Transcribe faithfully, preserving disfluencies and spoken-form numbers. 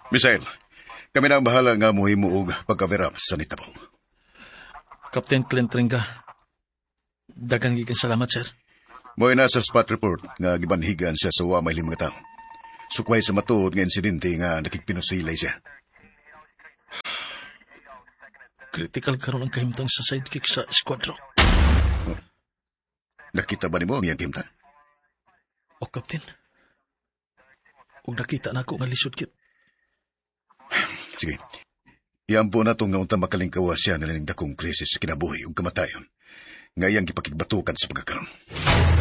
Misael, kami na ang bahala nga muhimo og pagkaverap sa nitabong. Captain Clint Ringa, dagang gikan salamat, sir. Mo'y nasa spot report nga gibanhigan siya sa wa may limang tao. Sukway sa matuod nga insidente nga nakikpinusilay siya. Critical karon ang kahimtang sa sidekick sa squadron. Oh. Nakita ba ni mo ang iyang kahimtang? O, Captain. Huwag nakita na ako nga lisod kit. Sige. Iampo na itong nga unta makalingkawa siya na naning dakong krisis sa kinabuhi o kamatayon. Nga iyang gipakigbatukan sa pagkakaroon.